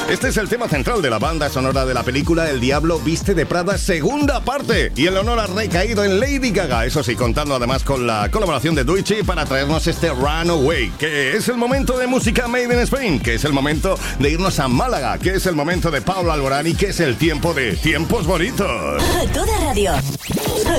Este es el tema central de la banda sonora de la película El Diablo Viste de Prada, segunda parte. Y el honor ha recaído en Lady Gaga, eso sí, contando además con la colaboración de Doechii para traernos este Runaway, que es el momento de música made in Spain, que es el momento de irnos a Málaga, que es el momento de Pablo Alborán y que es el tiempo de Tiempos Bonitos. A toda radio.